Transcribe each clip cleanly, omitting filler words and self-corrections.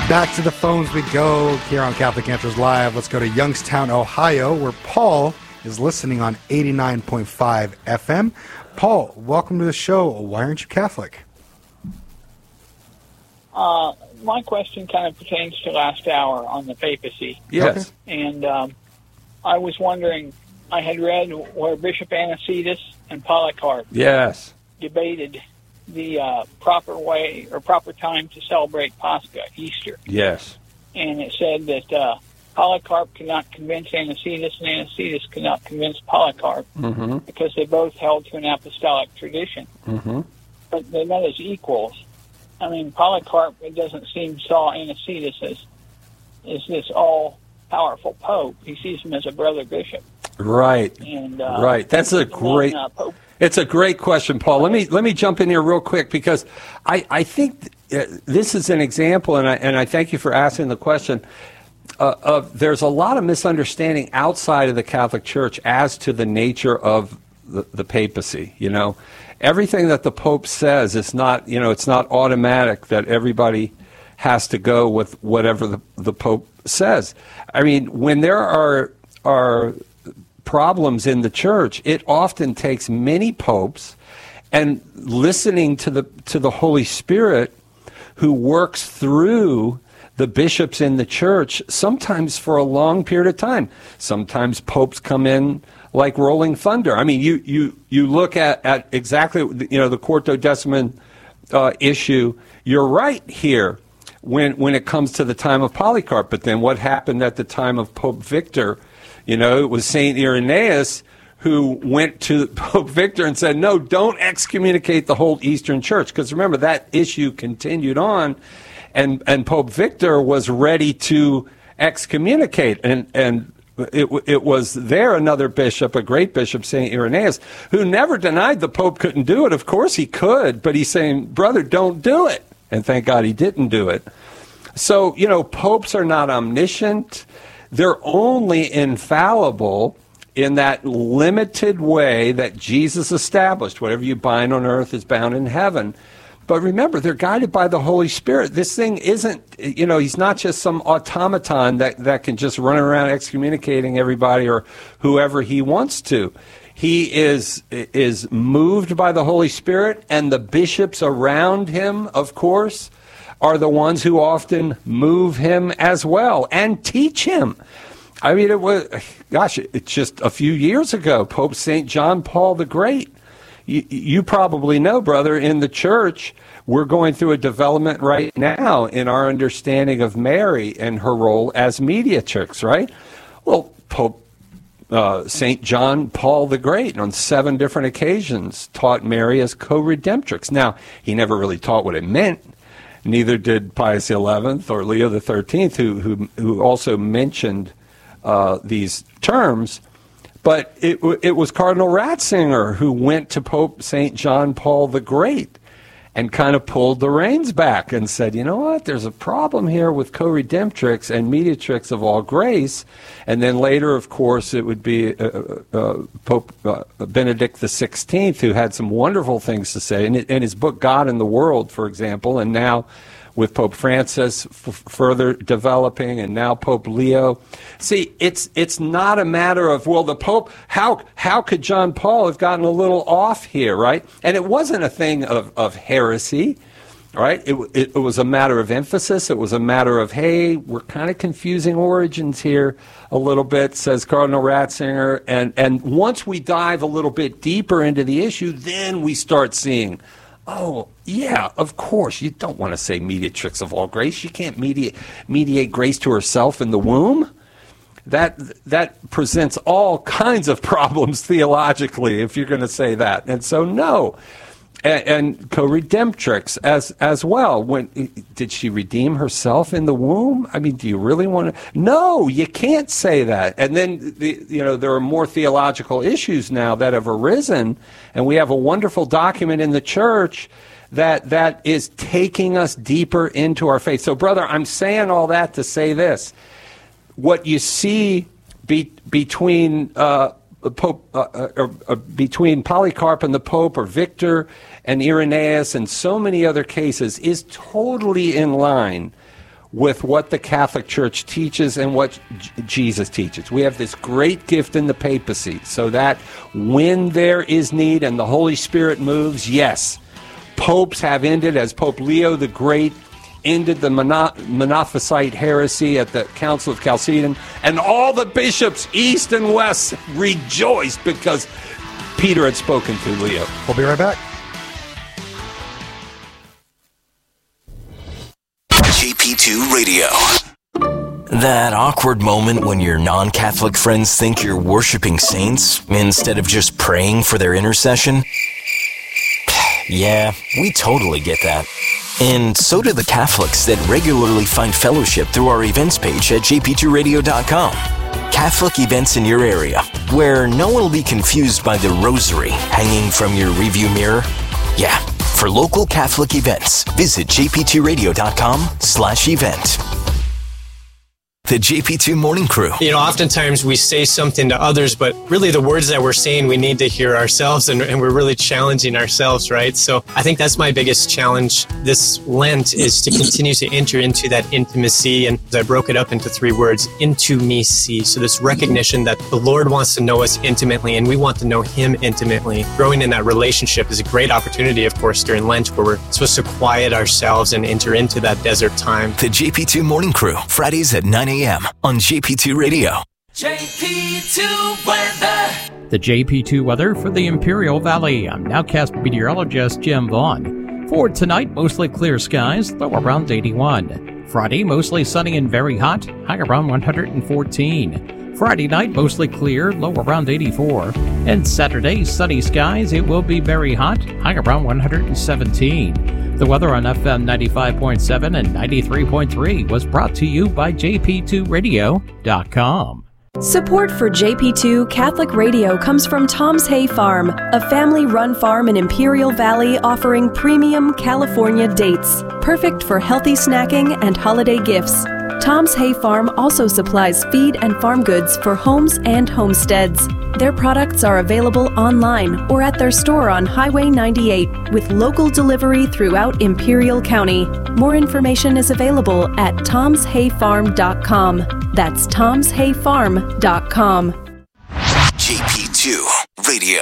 Back to the phones we go here on Catholic Answers Live. Let's go to Youngstown, Ohio, where Paul is listening on 89.5 FM. Paul, welcome to the show. Why aren't you Catholic? My question kind of pertains to last hour on the papacy. Yes. Okay. And I was wondering, I had read where Bishop Anicetus and Polycarp debated the proper way or proper time to celebrate Pascha, Easter. Yes. And it said that Polycarp could not convince Anicetus, and Anicetus could not convince Polycarp because they both held to an apostolic tradition. But they're not as equals. I mean, Polycarp, it doesn't seem, saw Anicetus as this all-powerful pope. He sees him as a brother bishop. Right. And, right. That's a great... It's a great question, Paul. Let me jump in here real quick because I think this is an example, and I thank you for asking the question. There's a lot of misunderstanding outside of the Catholic Church as to the nature of the papacy. You know, everything that the Pope says is not, it's not automatic that everybody has to go with whatever the Pope says. I mean, when there are problems in the church, it often takes many popes and listening to the Holy Spirit who works through the bishops in the church, sometimes for a long period of time. Sometimes popes come in like rolling thunder. I mean, you look at exactly, the Quartodeciman issue. You're right here when it comes to the time of Polycarp. But then what happened at the time of Pope Victor? It was St. Irenaeus who went to Pope Victor and said, no, don't excommunicate the whole Eastern Church. Because remember, that issue continued on, and Pope Victor was ready to excommunicate. And it was there another bishop, a great bishop, St. Irenaeus, who never denied the Pope couldn't do it. Of course he could, but he's saying, brother, don't do it. And thank God he didn't do it. So, popes are not omniscient. They're only infallible in that limited way that Jesus established. Whatever you bind on earth is bound in heaven. But remember, they're guided by the Holy Spirit. This thing isn't, he's not just some automaton that can just run around excommunicating everybody or whoever he wants to. He is moved by the Holy Spirit, and the bishops around him, of course, are the ones who often move him as well and teach him. I mean, it's just a few years ago, Pope St. John Paul the Great. You probably know, brother, in the church, we're going through a development right now in our understanding of Mary and her role as mediatrix, right? Well, Pope St. John Paul the Great, on 7 different occasions, taught Mary as co-redemptrix. Now, he never really taught what it meant. Neither did Pius XI or Leo XIII, who also mentioned these terms. But it was Cardinal Ratzinger who went to Pope St. John Paul the Great and kind of pulled the reins back and said, you know what, there's a problem here with co-redemptrix and mediatrix of all grace. And then later, of course, it would be Pope Benedict XVI, who had some wonderful things to say in his book, God and the World, for example, and now with Pope Francis further developing, and now Pope Leo. See, it's not a matter of, well, the Pope, how could John Paul have gotten a little off here, right? And it wasn't a thing of heresy, right? It was a matter of emphasis. It was a matter of, hey, we're kind of confusing origins here a little bit, says Cardinal Ratzinger. And once we dive a little bit deeper into the issue, then we start seeing, oh, yeah, of course. You don't want to say mediatrix of all grace. She can't mediate grace to herself in the womb. That presents all kinds of problems theologically, if you're going to say that. And so, no. And co-redemptrix as well. Did she redeem herself in the womb? I mean, do you really want to? No, you can't say that. And then there are more theological issues now that have arisen, and we have a wonderful document in the church that is taking us deeper into our faith. So, brother, I'm saying all that to say this: what you see between between Polycarp and the Pope, or Victor and Irenaeus, and so many other cases, is totally in line with what the Catholic Church teaches and what Jesus teaches. We have this great gift in the papacy, so that when there is need and the Holy Spirit moves, yes, popes have ended, as Pope Leo the Great ended the Monophysite heresy at the Council of Chalcedon, and all the bishops, east and west, rejoiced because Peter had spoken to Leo. We'll be right back. JP2 Radio. That awkward moment when your non-Catholic friends think you're worshiping saints instead of just praying for their intercession? Yeah, we totally get that. And so do the Catholics that regularly find fellowship through our events page at jp2radio.com. Catholic events in your area, where no one will be confused by the rosary hanging from your rearview mirror. Yeah, for local Catholic events, visit jp2radio.com/event. The JP2 Morning Crew. You know, oftentimes we say something to others, but really the words that we're saying we need to hear ourselves, and we're really challenging ourselves, right? So I think that's my biggest challenge this Lent, is to continue to enter into that intimacy. And I broke it up into 3 words, intimacy. So this recognition that the Lord wants to know us intimately, and we want to know Him intimately. Growing in that relationship is a great opportunity, of course, during Lent, where we're supposed to quiet ourselves and enter into that desert time. The JP2 Morning Crew, Fridays at 9 a.m. on JP2 Radio. JP2 weather. The JP2 weather for the Imperial Valley. I'm Nowcast meteorologist Jim Vaughn. For tonight, mostly clear skies, low around 81. Friday, mostly sunny and very hot, high around 114. Friday night, mostly clear, low around 84. And Saturday, sunny skies, it will be very hot, high around 117. The weather on FM 95.7 and 93.3 was brought to you by jp2radio.com. Support for JP2 Catholic Radio comes from Tom's Hay Farm, a family-run farm in Imperial Valley offering premium California dates, perfect for healthy snacking and holiday gifts. Tom's Hay Farm also supplies feed and farm goods for homes and homesteads. Their products are available online or at their store on Highway 98 with local delivery throughout Imperial County. More information is available at tomshayfarm.com. That's tomshayfarm.com. JP2 Radio.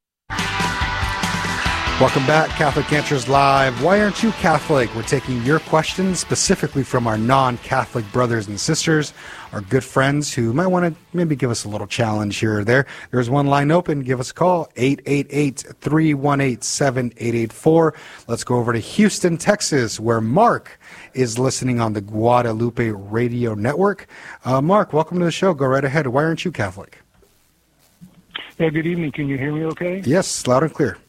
Welcome back, Catholic Answers Live. Why aren't you Catholic? We're taking your questions specifically from our non-Catholic brothers and sisters, our good friends who might want to maybe give us a little challenge here or there. There's one line open. Give us a call, 888-318-7884. Let's go over to Houston, Texas, where Mark is listening on the Guadalupe Radio Network. Mark, welcome to the show. Go right ahead. Why aren't you Catholic? Yeah, good evening. Can you hear me okay? Yes, loud and clear.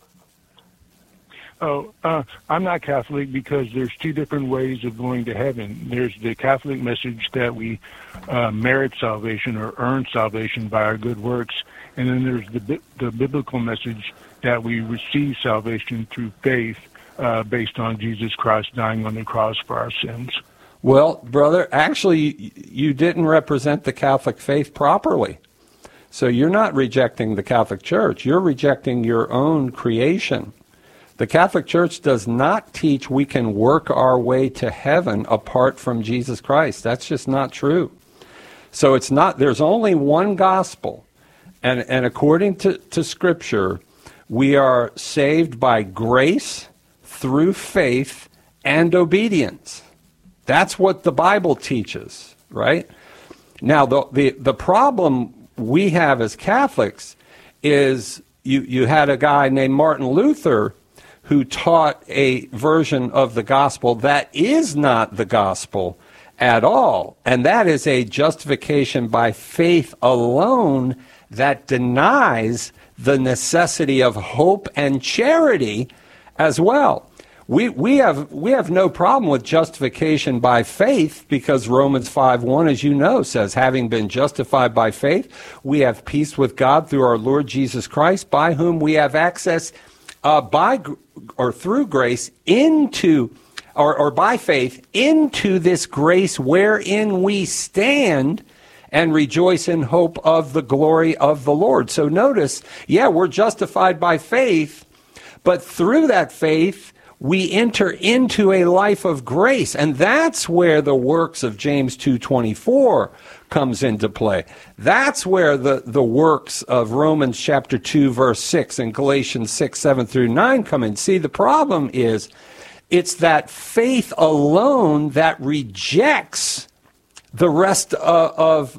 I'm not Catholic because there's 2 different ways of going to heaven. There's the Catholic message that we merit salvation or earn salvation by our good works, and then there's the biblical message that we receive salvation through faith based on Jesus Christ dying on the cross for our sins. Well, brother, actually, you didn't represent the Catholic faith properly. So you're not rejecting the Catholic Church. You're rejecting your own creation. The Catholic Church does not teach we can work our way to heaven apart from Jesus Christ. That's just not true. So it's not, there's only one gospel. And according to Scripture, we are saved by grace, through faith, and obedience. That's what the Bible teaches, right? Now, the problem we have as Catholics is you had a guy named Martin Luther who taught a version of the gospel that is not the gospel at all. And that is a justification by faith alone that denies the necessity of hope and charity as well. We have no problem with justification by faith because Romans 5:1, as you know, says, having been justified by faith, we have peace with God through our Lord Jesus Christ, by whom we have access through grace into, or by faith, into this grace wherein we stand and rejoice in hope of the glory of the Lord. So notice, we're justified by faith, but through that faith, we enter into a life of grace. And that's where the works of James 2:24 comes into play. That's where the works of Romans chapter 2, verse 6 and Galatians 6, 7 through 9 come in. See, the problem is it's that faith alone that rejects the rest of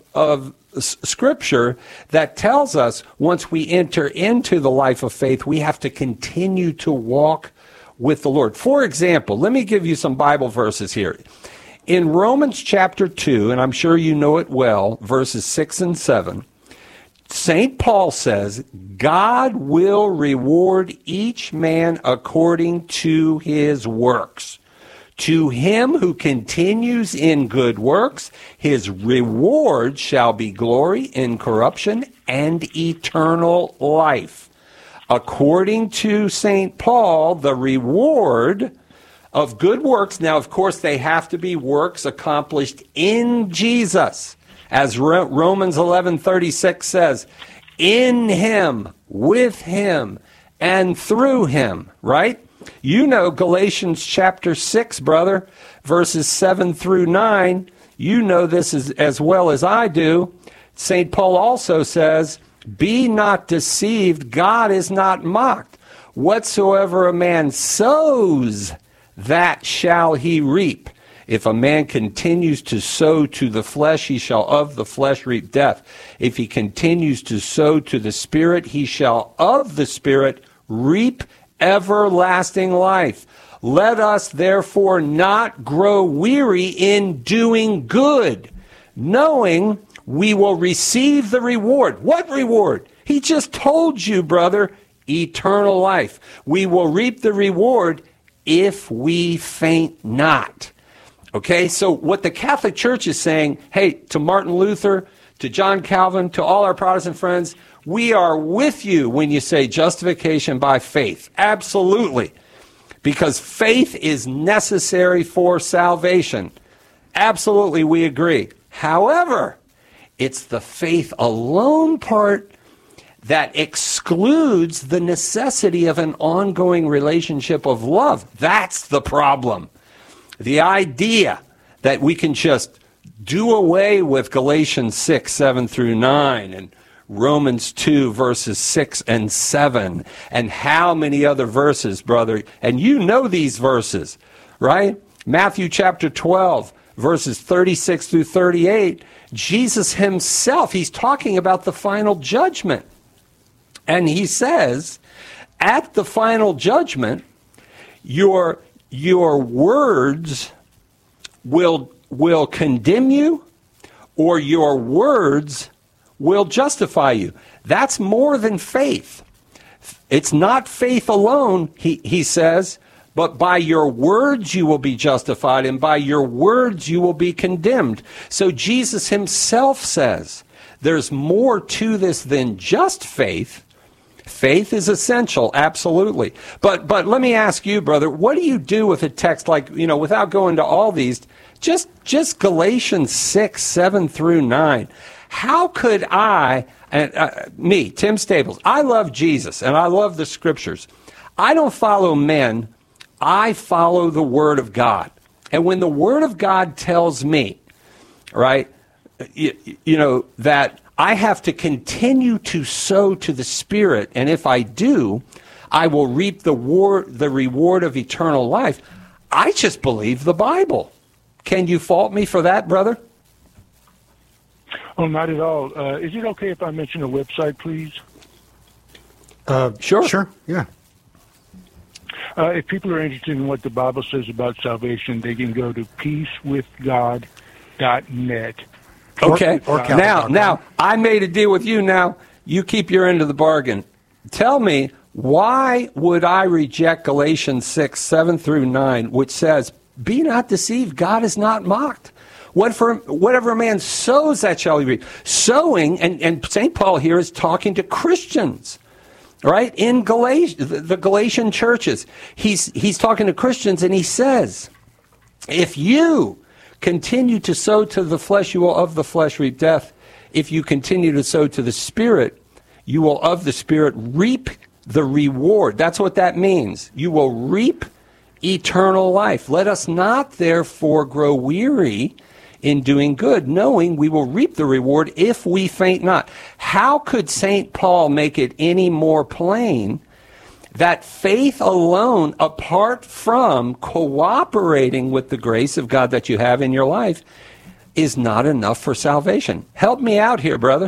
Scripture that tells us once we enter into the life of faith, we have to continue to walk with the Lord. For example, let me give you some Bible verses here. In Romans chapter 2, and I'm sure you know it well, verses 6 and 7, St. Paul says, God will reward each man according to his works. To him who continues in good works, his reward shall be glory, incorruption, and eternal life. According to St. Paul, the reward of good works, now of course they have to be works accomplished in Jesus. As Romans 11:36 says, in him, with him, and through him, right? You know Galatians chapter 6, brother, verses 7 through 9. You know this as well as I do. St. Paul also says, be not deceived, God is not mocked. Whatsoever a man sows, that shall he reap. If a man continues to sow to the flesh, he shall of the flesh reap death. If he continues to sow to the Spirit, he shall of the Spirit reap everlasting life. Let us therefore not grow weary in doing good, knowing we will receive the reward. What reward? He just told you, brother, eternal life. We will reap the reward if we faint not. Okay, so what the Catholic Church is saying, hey, to Martin Luther, to John Calvin, to all our Protestant friends, we are with you when you say justification by faith. Absolutely. Because faith is necessary for salvation. Absolutely, we agree. However, it's the faith alone part that excludes the necessity of an ongoing relationship of love. That's the problem. The idea that we can just do away with Galatians 6, 7 through 9 and Romans 2, verses 6 and 7, and how many other verses, brother, and you know these verses, right? Matthew chapter 12, verses 36 through 38, Jesus himself, he's talking about the final judgment. And he says, at the final judgment, your words will condemn you, or your words will justify you. That's more than faith. It's not faith alone, he says, but by your words you will be justified, and by your words you will be condemned. So Jesus himself says there's more to this than just faith. Faith is essential, absolutely. But let me ask you, brother, what do you do with a text like, without going to all these, just Galatians 6, 7 through 9? How could I, me, Tim Staples, I love Jesus and I love the Scriptures. I don't follow men, I follow the Word of God. And when the Word of God tells me, right, that I have to continue to sow to the Spirit, and if I do, I will reap the reward of eternal life, I just believe the Bible. Can you fault me for that, brother? Oh, not at all. Is it okay if I mention a website, please? Sure. Sure, yeah. If people are interested in what the Bible says about salvation, they can go to peacewithgod.net. Okay. Or now, I made a deal with you. Now, you keep your end of the bargain. Tell me, why would I reject Galatians 6, 7 through 9, which says, be not deceived, God is not mocked. Whatever a man sows, that shall he reap. Sowing, and St. Paul here is talking to Christians, right? In the Galatian churches. He's talking to Christians, and he says, if you continue to sow to the flesh, you will of the flesh reap death. If you continue to sow to the Spirit, you will of the Spirit reap the reward. That's what that means. You will reap eternal life. Let us not therefore grow weary in doing good, knowing we will reap the reward if we faint not. How could St. Paul make it any more plain that faith alone, apart from cooperating with the grace of God that you have in your life, is not enough for salvation? Help me out here, brother.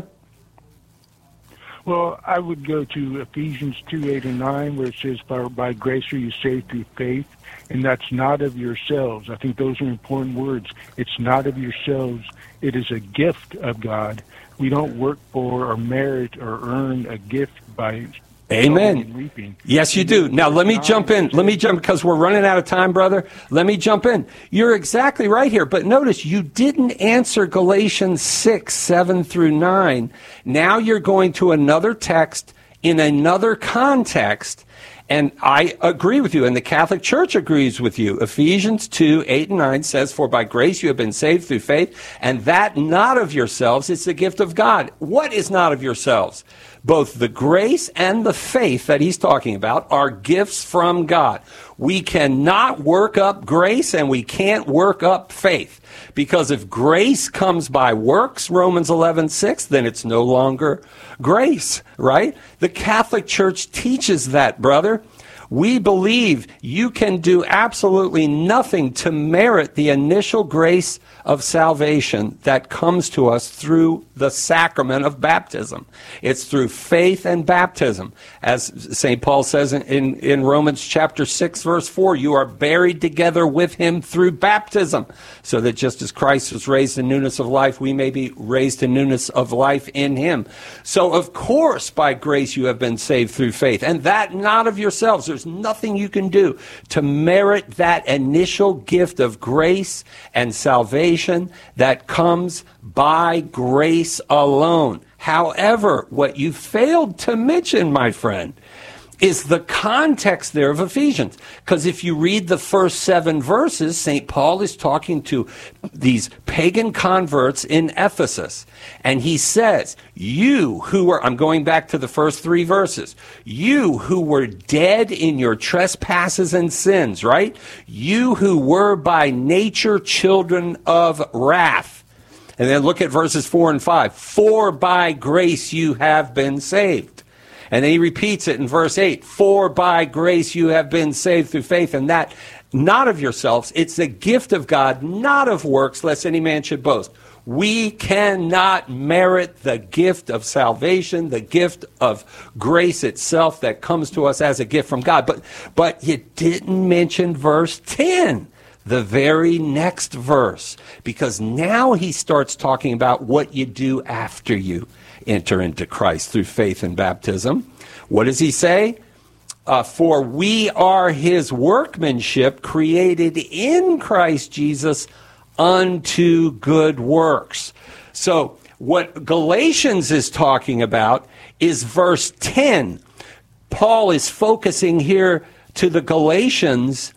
Well, I would go to Ephesians 2:8 and 9, where it says, by grace are you saved through faith, and that's not of yourselves. I think those are important words. It's not of yourselves. It is a gift of God. We don't work for or merit or earn a gift by Amen. Yes, you do. Now, let me jump in. Because we're running out of time, brother. Let me jump in. You're exactly right here. But notice, you didn't answer Galatians 6, 7 through 9. Now you're going to another text in another context. And I agree with you, and the Catholic Church agrees with you. Ephesians 2, 8 and 9 says, for by grace you have been saved through faith, and that not of yourselves, it's the gift of God. What is not of yourselves? Both the grace and the faith that he's talking about are gifts from God. We cannot work up grace and we can't work up faith. Because if grace comes by works, Romans 11:6, then it's no longer grace, right? The Catholic Church teaches that, brother. We believe you can do absolutely nothing to merit the initial grace of salvation that comes to us through the sacrament of baptism. It's through faith and baptism. As St. Paul says in Romans chapter 6, verse 4, you are buried together with him through baptism, so that just as Christ was raised in newness of life, we may be raised in newness of life in him. So, of course, by grace you have been saved through faith, and that not of yourselves. There's nothing you can do to merit that initial gift of grace and salvation that comes by grace alone. However, what you failed to mention, my friend, is the context there of Ephesians. Because if you read the first 7 verses, St. Paul is talking to these pagan converts in Ephesus. And he says, you who were, I'm going back to the first 3 verses, you who were dead in your trespasses and sins, right? You who were by nature children of wrath. And then look at verses 4 and 5. For by grace you have been saved. And then he repeats it in verse 8. For by grace you have been saved through faith, and that not of yourselves. It's the gift of God, not of works, lest any man should boast. We cannot merit the gift of salvation, the gift of grace itself that comes to us as a gift from God. But you didn't mention verse 10. The very next verse, because now he starts talking about what you do after you enter into Christ through faith and baptism. What does he say? For we are his workmanship, created in Christ Jesus unto good works. So what Galatians is talking about is verse 10. Paul is focusing here to the Galatians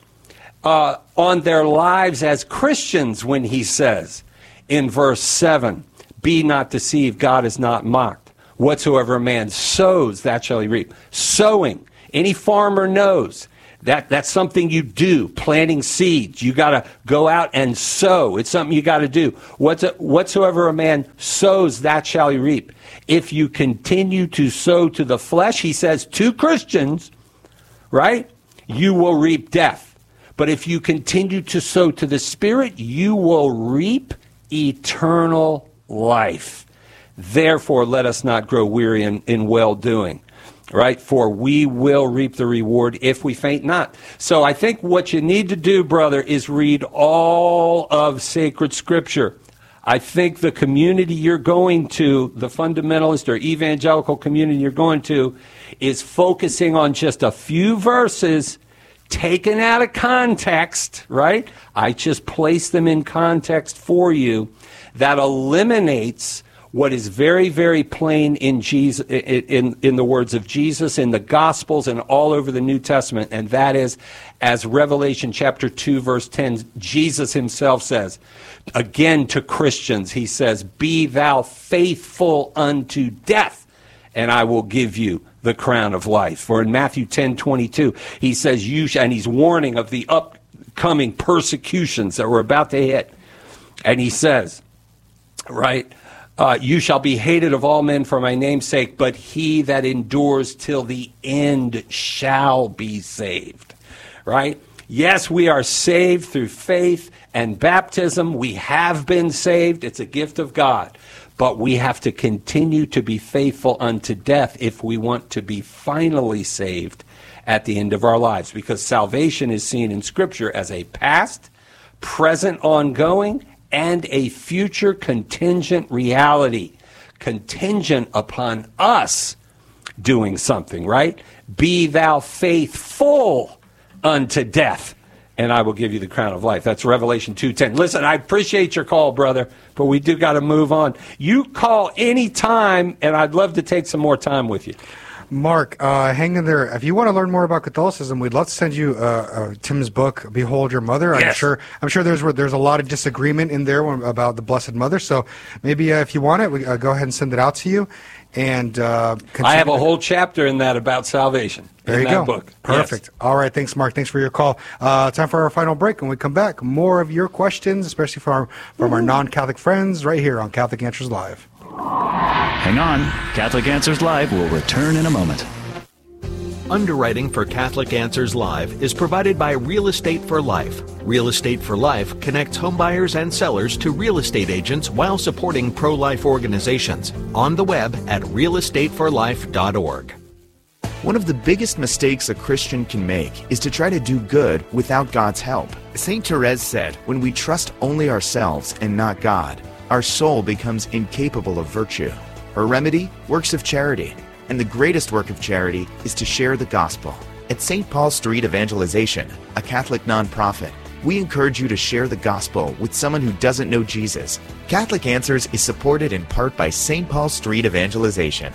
on their lives as Christians when he says in verse 7, be not deceived, God is not mocked. Whatsoever a man sows, that shall he reap. Sowing, any farmer knows that's something you do, planting seeds. You got to go out and sow. It's something you got to do. Whatsoever a man sows, that shall he reap. If you continue to sow to the flesh, he says to Christians, right, you will reap death. But if you continue to sow to the Spirit, you will reap eternal life. Therefore, let us not grow weary in well-doing, right? For we will reap the reward if we faint not. So I think what you need to do, brother, is read all of sacred Scripture. I think the community you're going to, the fundamentalist or evangelical community you're going to, is focusing on just a few verses taken out of context, right? I just place them in context for you. That eliminates what is very, very plain in Jesus, in the words of Jesus, in the Gospels, and all over the New Testament, and that is, as Revelation chapter 2, verse 10, Jesus himself says, again to Christians, he says, be thou faithful unto death, and I will give you the crown of life. For in Matthew 10:22, he says, and he's warning of the upcoming persecutions that we're about to hit. And he says, right, you shall be hated of all men for my name's sake, but he that endures till the end shall be saved. Right? Yes, we are saved through faith and baptism. We have been saved. It's a gift of God. But we have to continue to be faithful unto death if we want to be finally saved at the end of our lives. Because salvation is seen in Scripture as a past, present, ongoing, and a future contingent reality. Contingent upon us doing something, right? Be thou faithful unto death, and I will give you the crown of life. That's Revelation 2:10. Listen, I appreciate your call, brother, but we do got to move on. You call any time, and I'd love to take some more time with you. Mark, hang in there. If you want to learn more about Catholicism, we'd love to send you Tim's book, Behold Your Mother. Yes. I'm sure there's a lot of disagreement in there about the Blessed Mother. So maybe if you want it, we go ahead and send it out to you. And I have a whole chapter in that about salvation. There you go. Book. Perfect. Yes. All right. Thanks, Mark. Thanks for your call. Time for our final break. When we come back, more of your questions, especially from our non-Catholic friends, right here on Catholic Answers Live. Hang on. Catholic Answers Live will return in a moment. Underwriting for Catholic Answers Live is provided by Real Estate for Life. Real Estate for Life connects homebuyers and sellers to real estate agents while supporting pro-life organizations. On the web at realestateforlife.org. One of the biggest mistakes a Christian can make is to try to do good without God's help. St. Therese said, when we trust only ourselves and not God, our soul becomes incapable of virtue. Her remedy? Works of charity. And the greatest work of charity is to share the gospel. At St. Paul Street Evangelization, a Catholic nonprofit, we encourage you to share the gospel with someone who doesn't know Jesus. Catholic Answers is supported in part by St. Paul Street Evangelization.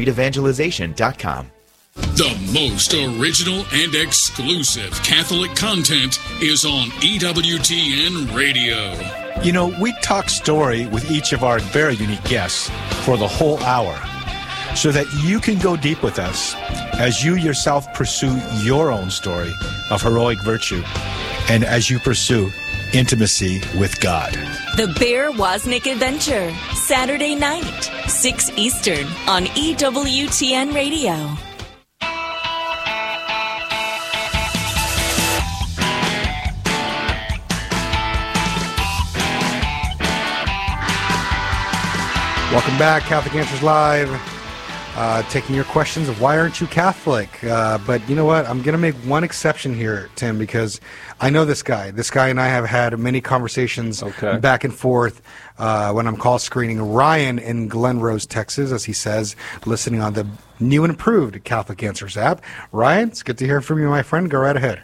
StreetEvangelization.com. The most original and exclusive Catholic content is on EWTN Radio. You know, we talk story with each of our very unique guests for the whole hour so that you can go deep with us as you yourself pursue your own story of heroic virtue and as you pursue intimacy with God. The Bear Wozniak Adventure, Saturday night, 6 Eastern on EWTN Radio. Welcome back, Catholic Answers Live. Taking your questions of why aren't you Catholic? But you know what? I'm going to make one exception here, Tim, because I know this guy. This guy and I have had many conversations back and forth when I'm call screening Ryan in Glen Rose, Texas, as he says, listening on the new and improved Catholic Answers app. Ryan, it's good to hear from you, my friend. Go right ahead.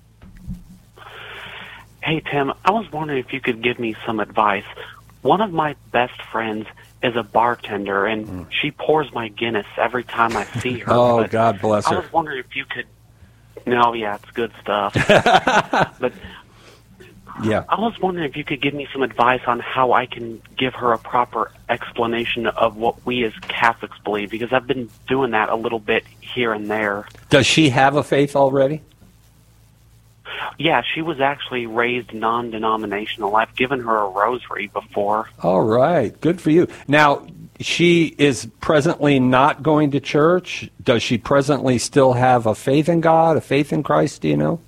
Hey, Tim, I was wondering if you could give me some advice. One of my best friends is a bartender, and she pours my Guinness every time I see her. Oh, God bless her. I was wondering if you could... No, yeah, it's good stuff. But yeah, I was wondering if you could give me some advice on how I can give her a proper explanation of what we as Catholics believe, because I've been doing that a little bit here and there. Does she have a faith already? Yeah, she was actually raised non-denominational. I've given her a rosary before. All right. Good for you. Now, she is presently not going to church. Does she presently still have a faith in God, a faith in Christ, do you know?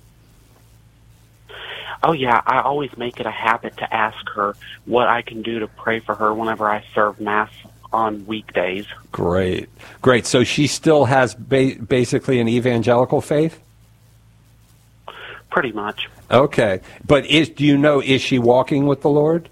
Oh, yeah. I always make it a habit to ask her what I can do to pray for her whenever I serve Mass on weekdays. Great. Great. So she still has basically an evangelical faith? Pretty much. Okay. But do you know, is she walking with the Lord?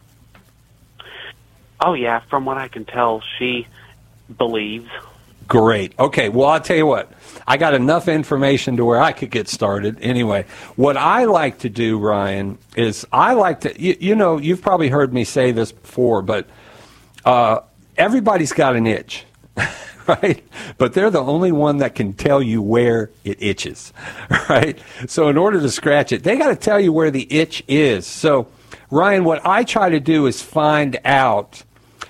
Oh, yeah. From what I can tell, she believes. Great. Okay. Well, I'll tell you what. I got enough information to where I could get started. Anyway, what I like to do, Ryan, is I like to, you know, you've probably heard me say this before, but everybody's got an itch. Right? But they're the only one that can tell you where it itches, right? So in order to scratch it, they got to tell you where the itch is. So, Ryan, what I try to do is find out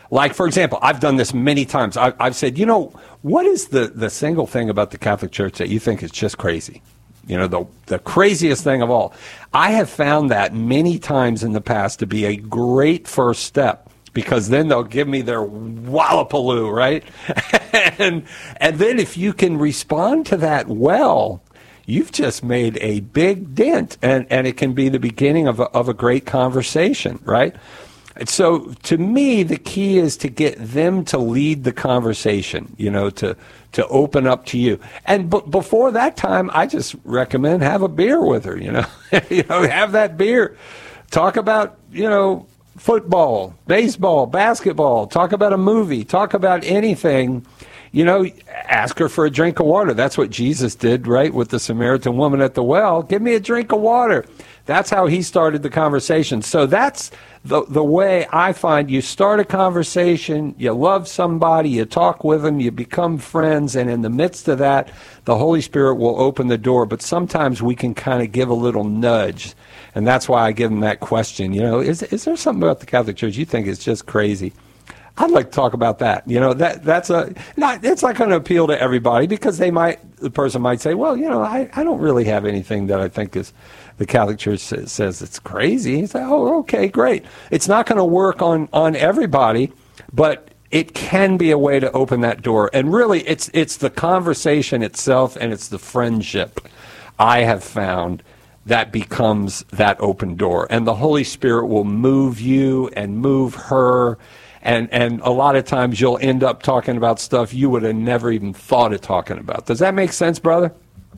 Like, for example, I've done this many times. I've said, you know, what is the single thing about the Catholic Church that you think is just crazy? You know, the craziest thing of all. I have found that many times in the past to be a great first step, because then they'll give me their wallapaloo, right? and then if you can respond to that well, you've just made a big dent, and it can be the beginning of a great conversation, right? So to me, the key is to get them to lead the conversation, you know, to open up to you. And before that time, I just recommend have a beer with her, you know, have that beer. Talk about, you know, football, baseball, basketball, talk about a movie, talk about anything, you know, ask her for a drink of water. That's what Jesus did, right, with the Samaritan woman at the well. Give me a drink of water. That's how he started the conversation. So that's the way I find you start a conversation, you love somebody, you talk with them, you become friends, and in the midst of that, the Holy Spirit will open the door. But sometimes we can kind of give a little nudge, and that's why I give them that question, you know, is there something about the Catholic Church you think is just crazy? I'd like to talk about that. You know, it's not going to appeal to everybody, because the person might say, well, you know, I don't really have anything that I think is the Catholic Church says it's crazy. You say, oh, okay, great. It's not going to work on everybody, but it can be a way to open that door. And really, it's the conversation itself, and it's the friendship I have found that becomes that open door. And the Holy Spirit will move you and move her. And a lot of times you'll end up talking about stuff you would have never even thought of talking about. Does that make sense, brother?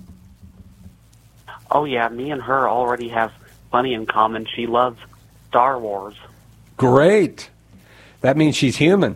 Oh, yeah. Me and her already have plenty in common. She loves Star Wars. Great. That means she's human.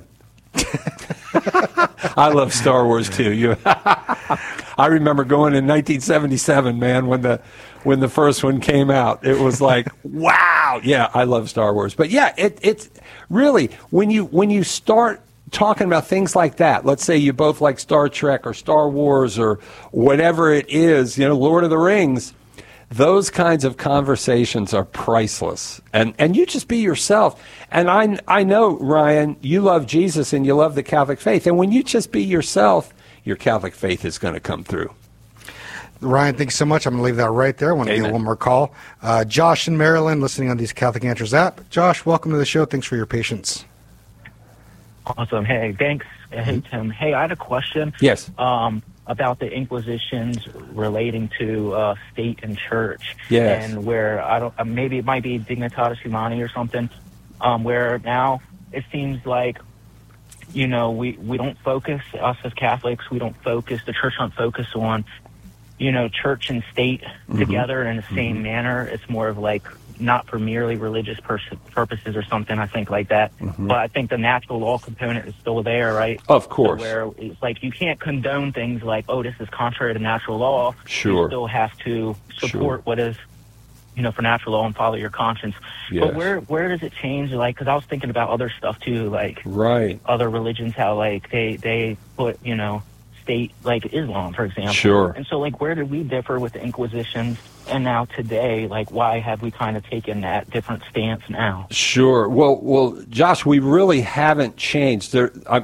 I love Star Wars, too. I remember going in 1977, man, when the first one came out. It was like, wow. Yeah, I love Star Wars. But, yeah, it's really, when you start talking about things like that, let's say you both like Star Trek or Star Wars or whatever it is, you know, Lord of the Rings, those kinds of conversations are priceless. And you just be yourself. And I know, Ryan, you love Jesus and you love the Catholic faith. And when you just be yourself, your Catholic faith is going to come through. Ryan, thanks so much. I'm going to leave that right there. I want to get one more call. Josh in Maryland, listening on these Catholic Answers app. Josh, welcome to the show. Thanks for your patience. Awesome. Hey, thanks. Hey, Tim. Hey, I had a question. Yes. About the Inquisitions relating to state and church. Yes. And where, maybe it might be Dignitatis Humani or something, where now it seems like, you know, we don't focus, us as Catholics, the church don't focus on, you know, church and state together in the same manner. It's more of like, not for merely religious purposes or something, I think, like that. But I think the natural law component is still there, right? Of course. So where it's like you can't condone things like, oh, this is contrary to natural law. Sure. You still have to support what is, you know, for natural law and follow your conscience. Yes. But where does it change? Like, because I was thinking about other stuff too, like other religions, how like they put, you know, state, like Islam, for example. Sure. And so, like, where did we differ with the Inquisitions? And now today, like, why have we kind of taken that different stance now? Sure. Well, Josh, we really haven't changed.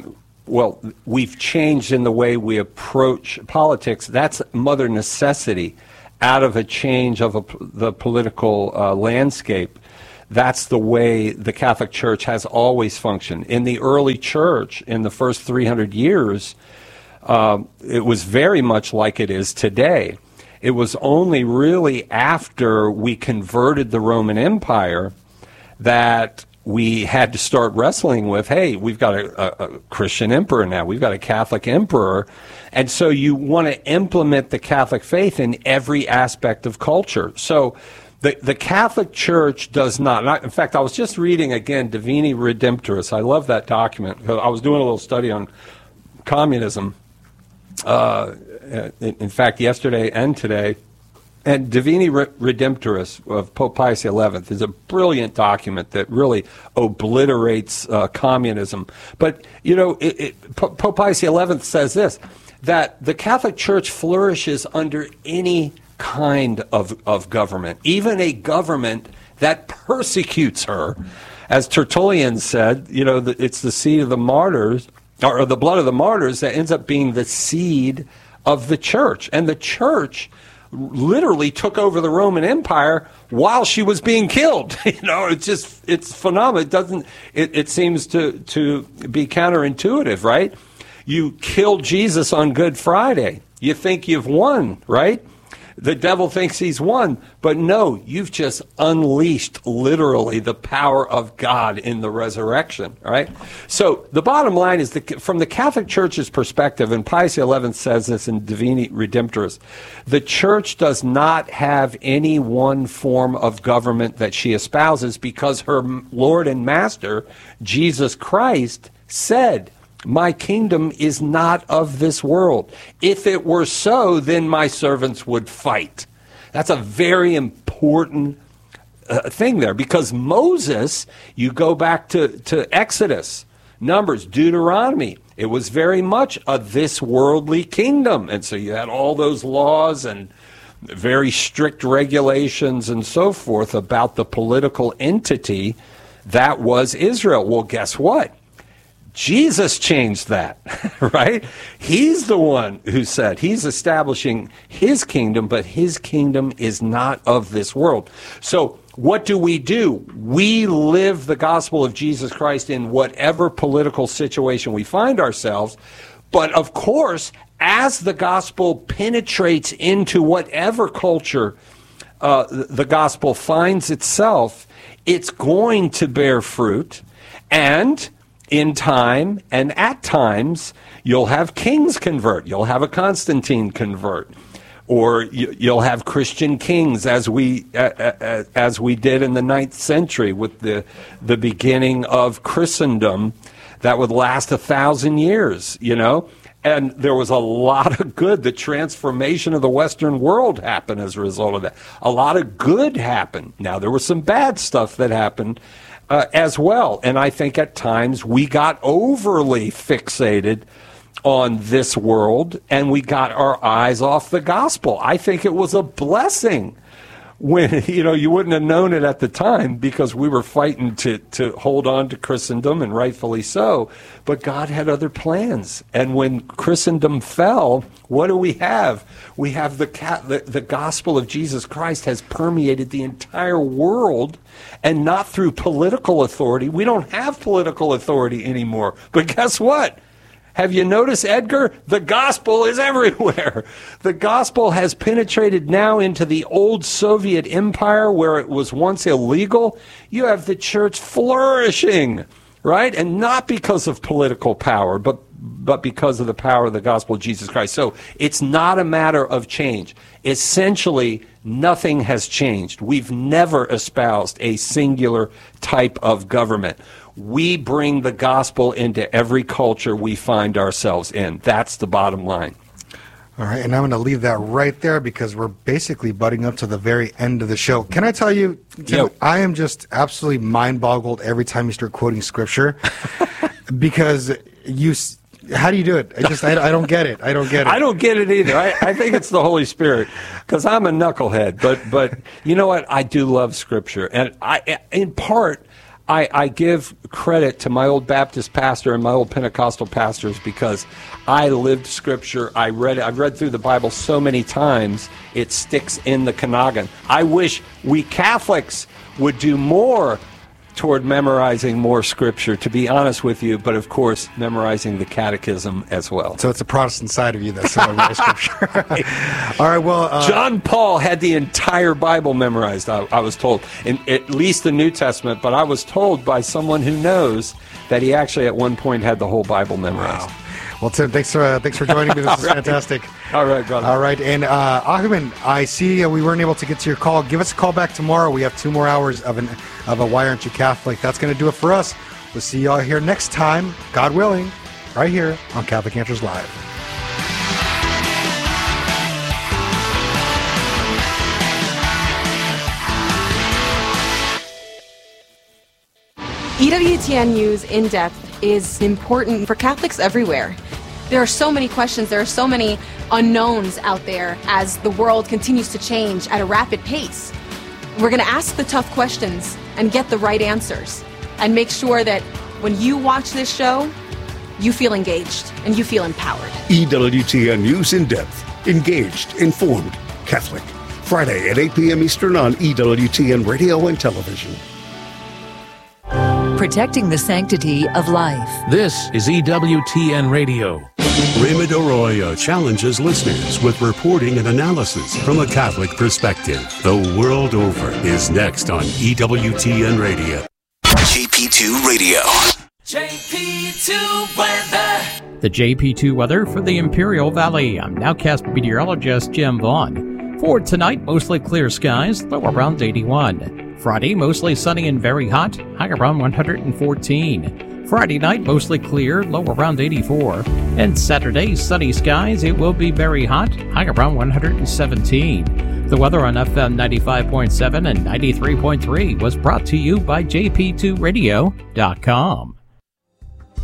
We've changed in the way we approach politics. That's mother necessity out of a change of the political landscape. That's the way the Catholic Church has always functioned. In the early church, in the first 300 years, it was very much like it is today. It was only really after we converted the Roman Empire that we had to start wrestling with, hey, we've got a Christian emperor now. We've got a Catholic emperor. And so you want to implement the Catholic faith in every aspect of culture. So the Catholic Church does not. In fact, I was just reading, again, Divini Redemptoris. I love that document. I was doing a little study on communism. In fact, yesterday and today, and Divini Redemptoris of Pope Pius XI is a brilliant document that really obliterates communism. But, you know, Pope Pius XI says this, that the Catholic Church flourishes under any kind of government, even a government that persecutes her. As Tertullian said, it's the seed of the martyrs, or the blood of the martyrs, that ends up being the seed of the church. And the church literally took over the Roman Empire while she was being killed. It's phenomenal. It seems to be counterintuitive, right? You killed Jesus on Good Friday. You think you've won, right? The devil thinks he's won, but no, you've just unleashed literally the power of God in the resurrection, right? So the bottom line is from the Catholic Church's perspective, and Pius XI says this in Divini Redemptoris, the Church does not have any one form of government that she espouses because her Lord and Master, Jesus Christ, said, "My kingdom is not of this world. If it were so, then my servants would fight." That's a very important thing there, because Moses, you go back to Exodus, Numbers, Deuteronomy, it was very much a this worldly kingdom. And so you had all those laws and very strict regulations and so forth about the political entity that was Israel. Well, guess what? Jesus changed that, right? He's the one who said he's establishing his kingdom, but his kingdom is not of this world. So what do? We live the gospel of Jesus Christ in whatever political situation we find ourselves. But of course, as the gospel penetrates into whatever culture the gospel finds itself, it's going to bear fruit. And in time, and at times, you'll have kings convert. You'll have a Constantine convert, or you'll have Christian kings, as we did in the 9th century with the beginning of Christendom, that would last 1,000 years. And there was a lot of good. The transformation of the Western world happened as a result of that. A lot of good happened. Now, there was some bad stuff that happened as well. And I think at times we got overly fixated on this world and we got our eyes off the gospel. I think it was a blessing when, you wouldn't have known it at the time because we were fighting to hold on to Christendom, and rightfully so. But God had other plans. And when Christendom fell, what do we have? We have the gospel of Jesus Christ has permeated the entire world, and not through political authority. We don't have political authority anymore. But guess what? Have you noticed, Edgar? The gospel is everywhere. The gospel has penetrated now into the old Soviet empire where it was once illegal. You have the church flourishing, right? And not because of political power, but because of the power of the gospel of Jesus Christ. So it's not a matter of change. Essentially, nothing has changed. We've never espoused a singular type of government. We bring the gospel into every culture we find ourselves in. That's the bottom line. All right, and I'm going to leave that right there because we're basically butting up to the very end of the show. Can I tell you, Tim, I am just absolutely mind-boggled every time you start quoting Scripture because how do you do it? I don't get it. I don't get it. I don't get it either. I think it's the Holy Spirit because I'm a knucklehead. But you know what? I do love Scripture. And in part, I give credit to my old Baptist pastor and my old Pentecostal pastors because I lived Scripture. I've read through the Bible so many times, it sticks in the Kanagan. I wish we Catholics would do more toward memorizing more Scripture, to be honest with you, but of course, memorizing the catechism as well. So it's the Protestant side of you that's memorizing Scripture. All right, well... John Paul had the entire Bible memorized, I was told, in at least the New Testament, but I was told by someone who knows that he actually at one point had the whole Bible memorized. Wow. Well, Tim, thanks for joining me. This is fantastic. All right, brother. All right, and Ahmed, I see we weren't able to get to your call. Give us a call back tomorrow. We have 2 more hours of a Why Aren't You Catholic? That's going to do it for us. We'll see you all here next time, God willing, right here on Catholic Answers Live. EWTN News In Depth is important for Catholics everywhere. There are so many questions, there are so many unknowns out there as the world continues to change at a rapid pace. We're going to ask the tough questions and get the right answers. and make sure that when you watch this show, you feel engaged and you feel empowered. EWTN News in Depth. Engaged, informed, Catholic. Friday at 8 p.m. Eastern on EWTN Radio and Television. Protecting the sanctity of life. This is EWTN Radio. Raymond Arroyo challenges listeners with reporting and analysis from a Catholic perspective. The world over is next on EWTN Radio. JP2 Radio. JP2 weather. The JP2 weather for the Imperial Valley. I'm nowcast meteorologist Jim Vaughn. For tonight, mostly clear skies, low around 81. Friday, mostly sunny and very hot, high around 114. Friday night, mostly clear, low around 84. And Saturday, sunny skies, it will be very hot, high around 117. The weather on FM 95.7 and 93.3 was brought to you by jp2radio.com.